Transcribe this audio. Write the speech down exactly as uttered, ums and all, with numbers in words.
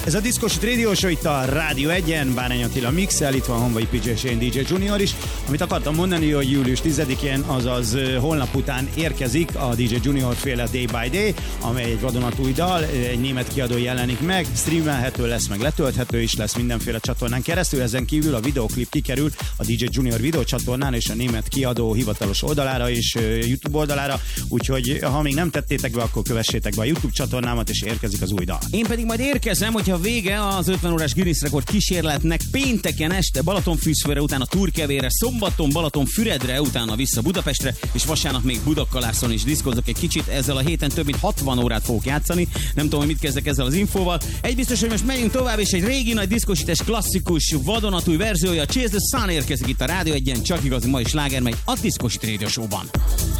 Ez a Diszkos Radio Show itt a Rádió egyen, Bárány Attila mixel, itt van Honvai pé jé Shane dé jé Junior is. Amit akartam mondani, hogy július tizedikén, azaz holnap után érkezik a dé jé Junior féle Day by Day, amely egy vadonatúj dal, egy német kiadó jelenik meg, streamelhető lesz, meg letölthető is lesz mindenféle csatornán keresztül. Ezen kívül a videoklip kikerül a dé jé Junior videócsatornán és a német kiadó hivatalos oldalára és YouTube oldalára, úgyhogy ha még nem tettétek be, akkor kövessétek be a YouTube csatornámat, és érkezik az új dal. Én pedig majd érkezem, hogyha vége az ötven órás Guinness rekord kísérletnek, pénteken este Balatonfűszfőre, utána Turkevére, szombaton Balatonfüredre, utána vissza Budapestre, és vasárnap még Budakalászon is diszkozok egy kicsit. Ezzel a héten több mint hatvan órát fogok játszani. Nem tudom, hogy mit kezdek ezzel az infóval. Egy biztos, hogy most megyünk tovább, és egy régi nagy diszkosítás klasszikus vadonatúj verziója, Chase the Sun érkezik itt a Rádió egyen, csak igazi mai sláger megy a Diszkos Radio Show-ban.